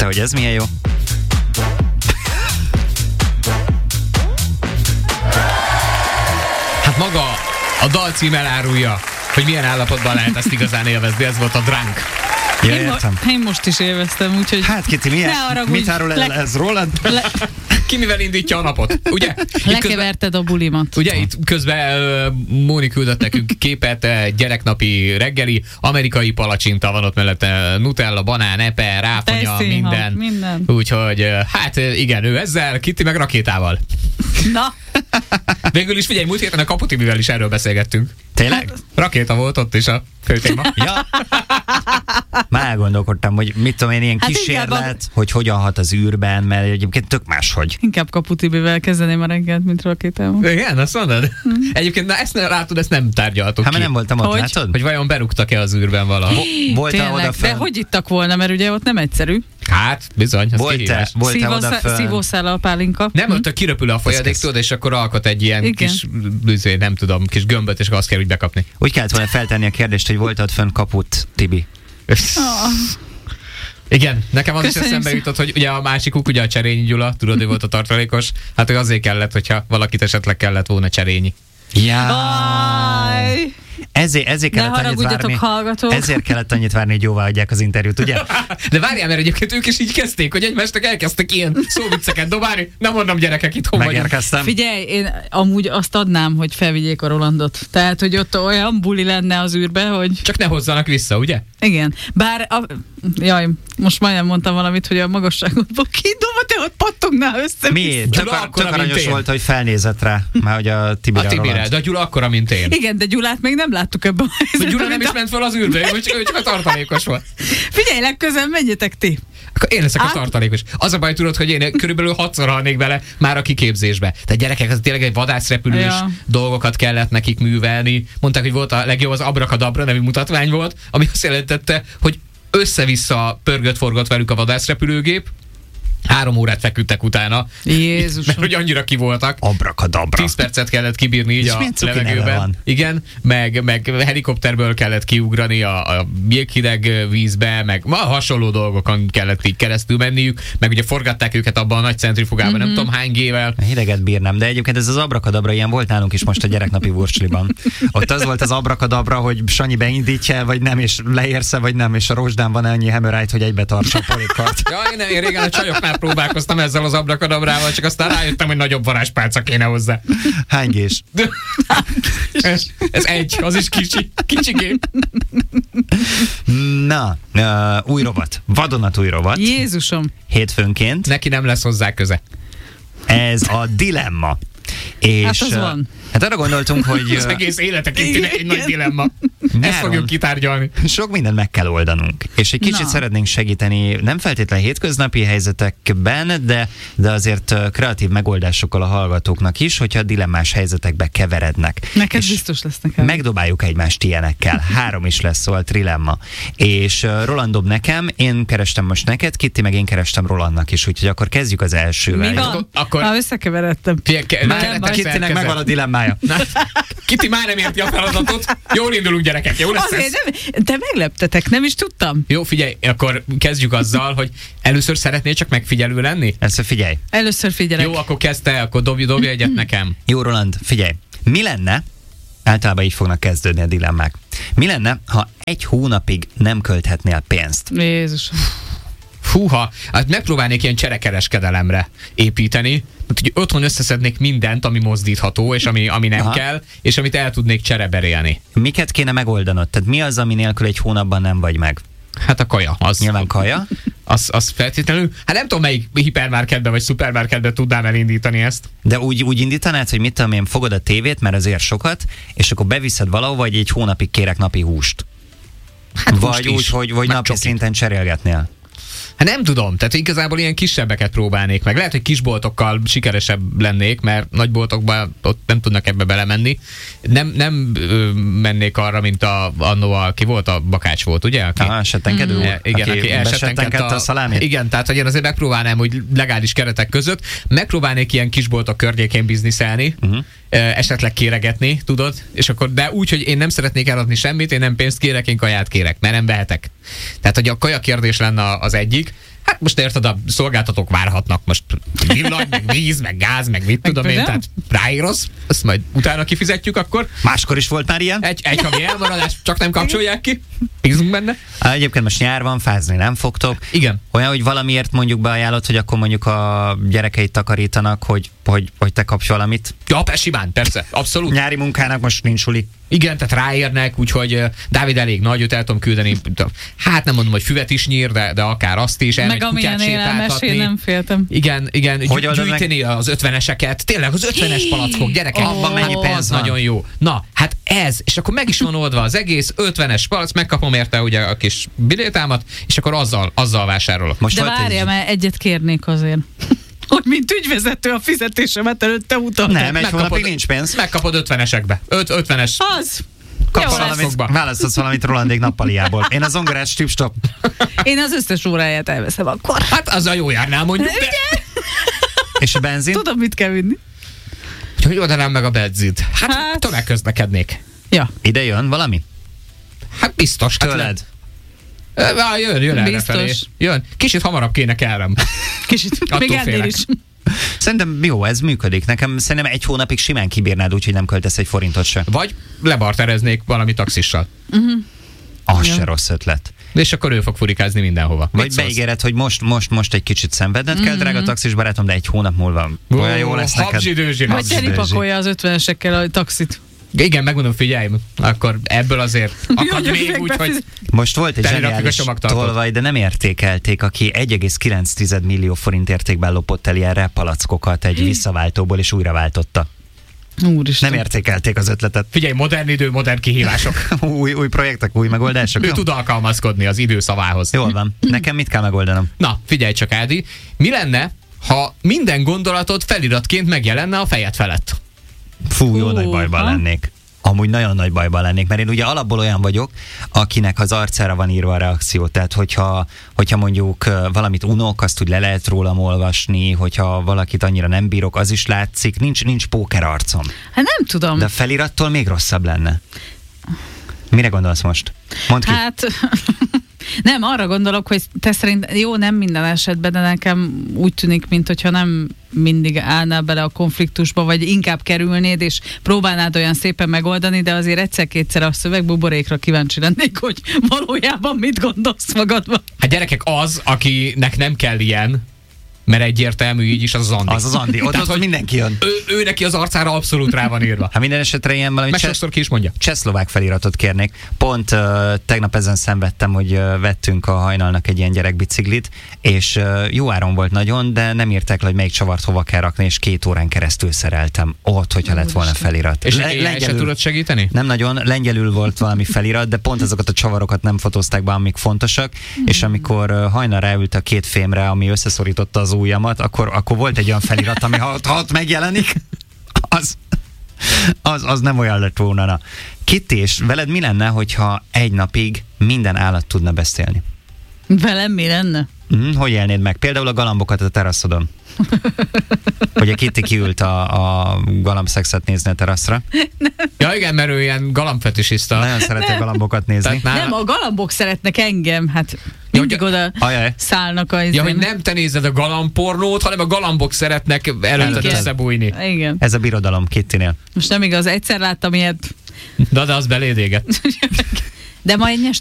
hogy ez milyen jó. Hát maga a dal cím elárulja, hogy milyen állapotban lehet ezt igazán élvezni, ez volt a Drunk. Ja, értem. Én most is élveztem, úgyhogy... Hát Kiti, mit árul ez rólad? Ki mivel indítja a napot, ugye? Lekeverted a bulimat. Ugye itt közben Móni küldött nekünk képet, gyereknapi reggeli, amerikai palacsinta van ott mellette, nutella, banán, epe, ráfonya, minden. Úgyhogy hát igen, ő ezzel, Kitty meg rakétával. Na. Végül is figyelj, múlt héten a Kaputimivel is erről beszélgettünk. Tényleg? Rakéta volt ott is a fő téma. Ja. Már elgondolkodtam, hogy mit tudom én, ilyen kísérlet, hogy hogyan hat az űrben, mert egyébként tök máshogy. Inkább Kaputibivel kezdeném a reggelt, mint rakétával. Igen, azt mondod? Egyébként, na ezt látod, ezt nem tárgyaltuk hát, ki. nem voltam ott, látod? Hogy vajon berúgtak-e az űrben valahol. Voltál odafönn? De hogy ittak volna, mert ugye ott nem egyszerű. Hát, bizony, az kihívás. Voltál odafönn? Szívószála a pálinka. Nem, ott kiröpül a folyadék, tudod, és akkor alkot egy ilyen kis, nem tudom, kis gömböt, és azt kell úgy bekapni. Úgy kellett volna feltenni a kérdést, hogy voltad fönn Kaput, Tibi. Igen, nekem az is eszembe jutott, hogy ugye a másikuk, ugye a Cserényi Gyula, tudod, ő volt a tartalékos, hát ő azért kellett, hogyha valakit esetleg kellett volna Cserényi. Jaj. Ezért kellett annyit várni, hogy jóvá adják az interjút, ugye? De várjál, mert egyébként ők is így kezdték, hogy egymásnak elkezdtek ilyen szóvicceket dobálni. Nem mondom, gyerekek, itthon megérkeztem. Figyelj, én amúgy azt adnám, hogy felvigyék a Rolandot. Tehát, hogy ott olyan buli lenne az űrbe, hogy... Csak ne hozzanak vissza, ugye? Igen. Bár, jaj, most majdnem mondtam valamit, hogy a magasságodból kiindulva, te ott pattognál össze. Miért? Tök aranyos volt, hogy felnézett rá, már hogy a Tibire. De a Gyula akkora, mint én. Igen, de Gyulát még nem láttuk ebben a helyzetben. Gyula nem is ment fel az űrbe, ő csak a tartalékos volt. Figyelj, legközelebb menjetek ti. Akkor én leszek a tartalékos. Az a baj, tudod, hogy én körülbelül 6-szor halnék bele már a kiképzésbe. Tehát gyerekek, ez tényleg egy vadászrepülős dolgokat kellett nekik művelni. Mondták, hogy volt a legjobb, az Abrakadabra nevű mutatvány volt, ami azt jelentette, hogy össze-vissza pörgött-forgott velük a vadászrepülőgép. 3 órát feküdtek utána. Jézusom. Mert hogy annyira ki voltak. Abrakadabra. 10 percet kellett kibírni így a levegőben. Igen, meg helikopterből kellett kiugrani a jéghideg vízbe, meg hasonló dolgokon kellett így keresztül menniük, meg ugye forgatták őket abban a nagy centrifugában, nem tudom hány gével. Hideget bírnám, de egyébként ez az abrakadabra ilyen volt nálunk is most a gyereknapi vursliban. Ott az volt az abrakadabra, hogy Sanyi beindítja, vagy nem, és leérsz, vagy nem, és a rozsdán van annyi hemorrhoid, hogy egybe tartsa a polikat. Ja, én régen a csajoknál próbálkoztam ezzel az abrakadabrával, csak aztán rájöttem, hogy nagyobb varázspálca kéne hozzá. Hány gés? Ez egy, az is kicsi gép. Na, új rovat. Vadonatúj rovat. Jézusom. Hétfőnként. Neki nem lesz hozzá köze. Ez a dilemma. És, hát az van. Hát arra gondoltunk, hogy... Az egész életekért egy nagy dilemma. Ezt fogjuk kitárgyalni. Sok mindent meg kell oldanunk. És egy kicsit szeretnénk segíteni, nem feltétlenül hétköznapi helyzetekben, de azért kreatív megoldásokkal a hallgatóknak is, hogyha dilemmás helyzetekbe keverednek. Neked és biztos lesz nekem. Megdobáljuk egymást ilyenekkel. 3 is lesz, szóval trilemma. És Roland dob nekem, én kerestem most neked, Kitty meg én kerestem Rolandnak is, úgyhogy akkor kezdjük az elsővel. Mi van? Már összekeveredtem. Kittynek megvan a dilemmája. Kitty már nem érti a feladatot. Jól indulunk, gyerekek, jó lesz ez? Te megleptetek, nem is tudtam. Jó, figyelj, akkor kezdjük azzal, hogy először szeretnél csak megfigyelő lenni? Figyelj. Először figyelek. Jó, akkor kezdte, akkor dobj egyet nekem. Jó, Roland, figyelj. Mi lenne, általában így fognak kezdődni a dilemmák, mi lenne, ha 1 hónapig nem költhetnél pénzt? Jézus. Fúha, hát megpróbálnék ilyen cserekereskedelemre építeni, hogy otthon összeszednék mindent, ami mozdítható, és ami nem kell, és amit el tudnék csereberélni. Miket kéne megoldanod? Tehát mi az, ami nélkül 1 hónapban nem vagy meg? Hát a kaja. Nyilván kaja. Az feltétlenül, hát nem tudom, melyik hipermarketben vagy szupermarketben tudnám elindítani ezt. De úgy indítanád, hogy mit tudom én, fogod a tévét, mert azért sokat, és akkor beviszed valahova, vagy 1 hónapig kérek napi húst. Hát vagy úgy, hogy napi szinten cserélgetnél. Hát nem tudom, tehát igazából ilyen kisebbeket próbálnék meg. Lehet, hogy kisboltokkal sikeresebb lennék, mert nagyboltokban ott nem tudnak ebbe belemenni. Nem mennék arra, mint annó, ki volt, a Bakács volt, ugye? Settenkedő. Igen, aki elsettenkedte a szalámit. Igen, tehát hogy én azért megpróbálnám, hogy legális keretek között megpróbálnék ilyen kisboltok környékén bizniszelni, esetleg kéregetni, tudod? És akkor, de úgy, hogy én nem szeretnék eladni semmit, én nem pénzt kérek, én kaját kérek, mert nem vehetek. Tehát, hogy a kaja kérdés lenne az egyik. Hát Hát most érted, a szolgáltatók várhatnak most villany, meg víz, meg gáz, meg mit tudom én, tehát ráírsz, azt majd utána kifizetjük akkor. Máskor is volt már ilyen. Egy havi elmaradás, csak nem kapcsolják ki. Bízunk benne. Egyébként most nyár van, fázni nem fogtok. Igen. Olyan, hogy valamiért mondjuk beajánlott, hogy akkor mondjuk a gyerekeit takarítanak, hogy te kapsz valamit. Ja, simán, persze, abszolút. Nyári munkának most nincs suli. Igen, tehát ráérnek, úgyhogy Dávid elég nagy, őt el tudom küldeni. Hát nem mondom, hogy füvet is nyír, de akár azt is. Meg amilyen élelmesé, nem féltem. Igen, gyűjteni az 50-eseket. Tényleg az 50-es palackok, gyerekek. Abban mennyi pénz van? Nagyon jó. Na, hát ez, és akkor meg is van oldva az egész 50-es palack, megkapom érte ugye a kis bilétámat, és akkor azzal vásárolok. Most de várja, mert egyet kérnék azért. Hogy mint ügyvezető a fizetésemet előtte utaltam. Nem, egy hónapig nincs pénz. Megkapod 50-esekbe. 50-es. Az. Választasz valamit Rolandék nappaliából. Én az zongorás stop. Én az összes óráját elveszem akkor. Hát az a jó járnál mondjuk, de... És a benzin? Tudom, mit kell vinni. Hogy oldanám meg a benzint? Hát tömegközlekednék. Ja. Ide jön valami? Hát biztos. Tőled? Jön errefelé. Jön. Kicsit hamarabb kéne kelnem. Kicsit. Még ennél is. Szerintem jó, ez működik. Nekem szerintem egy hónapig simán kibírnád úgy, hogy nem költesz egy forintot se. Vagy lebartereznék valami taxissal. Az se rossz ötlet. És akkor ő fog furikázni mindenhova. Vagy beígéred, hogy most egy kicsit szenvedned kell, drága taxis barátom, de egy hónap múlva olyan jó lesz neked. Vagy Teri pakolja az 50-esekkel a taxit. Igen, megmondom, figyelj, akkor ebből azért akad még úgy, hogy... Most volt egy zseniális tolvaj, de nem értékelték, aki 1,9 millió forint értékben lopott el ilyen repalackokat egy visszaváltóból, és újra váltotta. Úristen. Nem értékelték az ötletet. Figyelj, modern idő, modern kihívások. új projektek, új megoldások. Ő tud alkalmazkodni az idő szavához. Jól van. Nekem mit kell megoldanom? Na, figyelj csak, Ádi. Mi lenne, ha minden gondolatod feliratként megjelenne a fejed felett? Fú, jó nagy bajban lennék. Amúgy nagyon nagy bajban lennék, mert én ugye alapból olyan vagyok, akinek az arcára van írva a reakció. Tehát, hogyha mondjuk valamit unok, azt úgy le lehet rólam olvasni, hogyha valakit annyira nem bírok, az is látszik. Nincs póker arcom. Hát nem tudom. De a felirattól még rosszabb lenne. Mire gondolsz most? Mondd ki. Hát... Nem, arra gondolok, hogy te szerint jó, nem minden esetben, de nekem úgy tűnik, mintha nem mindig állnál bele a konfliktusba, vagy inkább kerülnéd, és próbálnád olyan szépen megoldani, de azért egyszer-kétszer a szövegbuborékra kíváncsi lennék, hogy valójában mit gondolsz magadban. Hát gyerekek, az, akinek nem kell ilyen, mert egyértelmű így is, az Andi. Az az Andi, ott hogy mindenki jön. Ő neki az arcára abszolút rá van írva. Hát minden esetre ilyen valami sokszor ki is mondja. Csehszlovák feliratot kérnék. Pont tegnap ezen szenvedtem, hogy vettünk a Hajnalnak egy ilyen gyerekbiciklit, és jó áron volt nagyon, de nem írták le, hogy melyik csavart hova kell rakni, és 2 órán keresztül szereltem ott, hogyha lett volna felirat. És lengyelül se tudod segíteni? Nem nagyon, lengyelül volt valami felirat, de pont azokat a csavarokat nem fotózták be, amik fontosak, és amikor Hajnal ráült a 2 fémre, ami összeszorította az ujjamat, akkor volt egy olyan felirat, ami ha ott megjelenik, az nem olyan lett volna. Na. Kitty, és veled mi lenne, hogyha egy napig minden állat tudna beszélni? Velem mi lenne? Hogy élnéd meg? Például a galambokat a teraszodon. Hogy a Kitty kiült a galambszexet nézni a teraszra. Ja igen, mert ő ilyen galambfetisista. Nagyon szereti a galambokat nézni. Nem, a galambok szeretnek engem, hát mindig oda szállnak a Ja, hogy nem te nézed a galambpornót, hanem a galambok szeretnek előtted összebújni. Igen. Ez a birodalom Kittynél. Most nem igaz, egyszer láttam ilyet. De az beléd éget. De ma egy